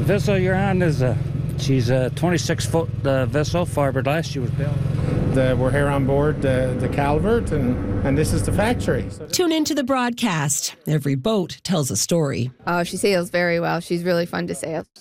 vessel you're on she's a 26-foot vessel, fiberglass. She was built. We're here on board the Calvert, and this is the factory. Tune into the broadcast. Every boat tells a story. She sails very well. She's really fun to sail.